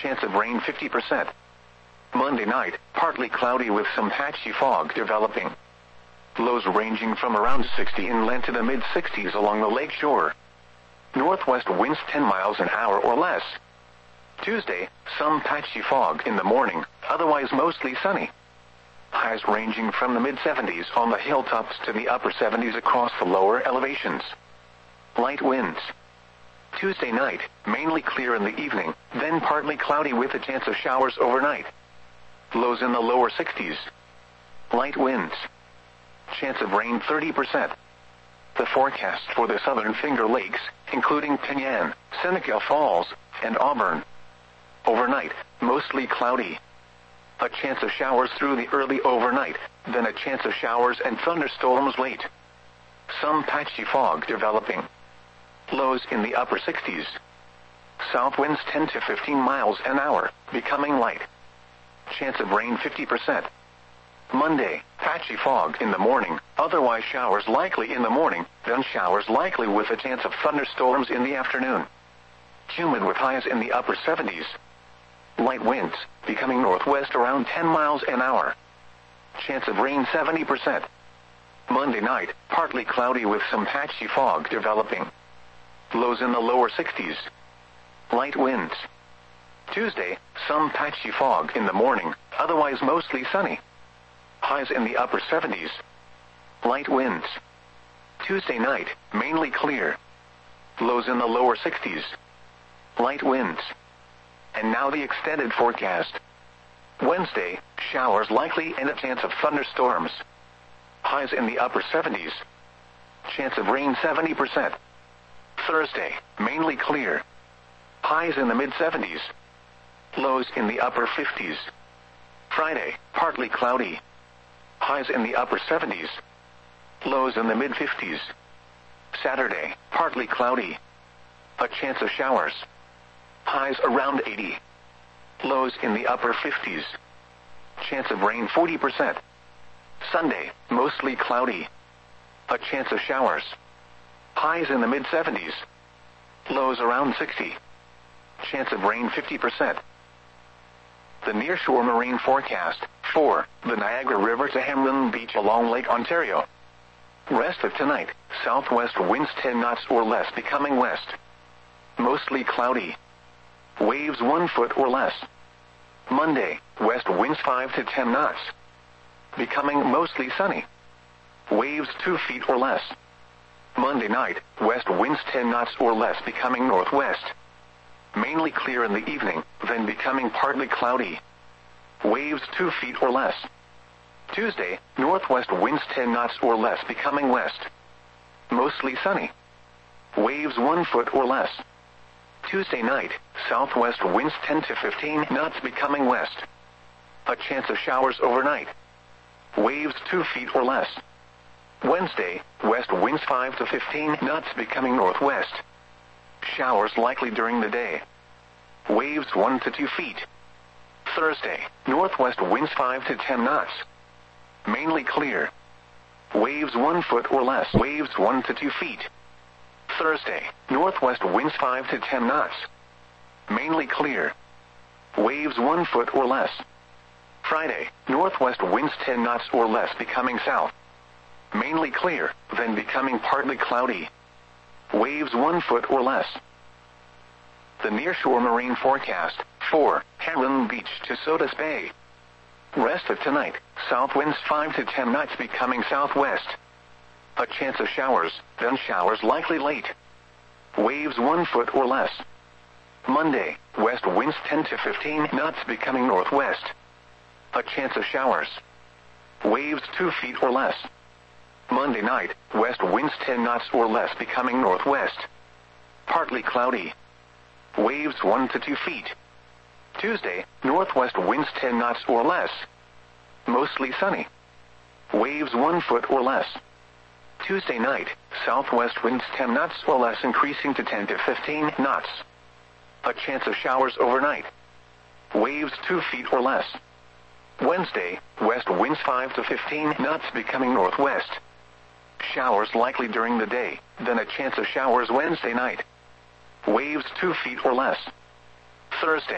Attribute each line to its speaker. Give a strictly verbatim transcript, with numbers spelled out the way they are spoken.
Speaker 1: Chance of rain fifty percent. Monday night, partly cloudy with some patchy fog developing. Lows ranging from around sixty inland to the mid sixties along the lake shore. Northwest winds ten miles an hour or less. Tuesday, some patchy fog in the morning, otherwise mostly sunny. Highs ranging from the mid seventies on the hilltops to the upper seventies across the lower elevations. Light winds. Tuesday night, mainly clear in the evening, then partly cloudy with a chance of showers overnight. Lows in the lower sixties. Light winds. Chance of rain thirty percent. The forecast for the southern Finger Lakes, including Penyan, Seneca Falls, and Auburn. Overnight, mostly cloudy. A chance of showers through the early overnight, then a chance of showers and thunderstorms late. Some patchy fog developing. Lows in the upper sixties. South winds ten to fifteen miles an hour, becoming light. Chance of rain fifty percent. Monday, patchy fog in the morning, otherwise showers likely in the morning, then showers likely with a chance of thunderstorms in the afternoon. Humid with highs in the upper seventies. Light winds, becoming northwest around ten miles an hour. Chance of rain seventy percent. Monday night, partly cloudy with some patchy fog developing. Lows in the lower sixties. Light winds. Tuesday, some patchy fog in the morning, otherwise mostly sunny. Highs in the upper seventies. Light winds. Tuesday night, mainly clear. Lows in the lower sixties. Light winds. And now the extended forecast. Wednesday, showers likely and a chance of thunderstorms. Highs in the upper seventies. Chance of rain seventy percent. Thursday, mainly clear. Highs in the mid seventies. Lows in the upper fifties. Friday, partly cloudy. Highs in the upper seventies. Lows in the mid fifties. Saturday, partly cloudy. A chance of showers. Highs around eighty. Lows in the upper fifties. Chance of rain forty percent. Sunday, mostly cloudy. A chance of showers. Highs in the mid seventies. Lows around sixty. Chance of rain fifty percent. The nearshore marine forecast, for the Niagara River to Hamlin Beach along Lake Ontario. Rest of tonight, southwest winds ten knots or less becoming west. Mostly cloudy. Waves one foot or less. Monday, west winds five to ten knots. Becoming mostly sunny. Waves two feet or less. Monday night, west winds ten knots or less becoming northwest. Mainly clear in the evening, then becoming partly cloudy. Waves two feet or less. Tuesday, northwest winds ten knots or less becoming west. Mostly sunny. Waves one foot or less. Tuesday night, southwest winds ten to fifteen knots becoming west. A chance of showers overnight. Waves two feet or less. Wednesday, west winds five to fifteen knots becoming northwest. Showers likely during the day. Waves one to two feet. Thursday, northwest winds five to ten knots. Mainly clear. Waves one foot or less. Waves one to two feet. Thursday, northwest winds five to ten knots. Mainly clear. Waves one foot or less. Friday, northwest winds ten knots or less becoming south. Mainly clear, then becoming partly cloudy. Waves one foot or less. The nearshore marine forecast, for Hamlin Beach to Sodus Bay. Rest of tonight, south winds five to ten knots becoming southwest. A chance of showers, then showers likely late. Waves one foot or less. Monday, west winds ten to fifteen knots becoming northwest. A chance of showers. Waves two feet or less. Monday night, west winds ten knots or less becoming northwest. Partly cloudy. Waves one to two feet. Tuesday, northwest winds ten knots or less. Mostly sunny. Waves one foot or less. Tuesday night, southwest winds ten knots or less increasing to ten to fifteen knots. A chance of showers overnight. Waves two feet or less. Wednesday, west winds five to fifteen knots becoming northwest. Showers likely during the day, then a chance of showers Wednesday night. Waves two feet or less. Thursday.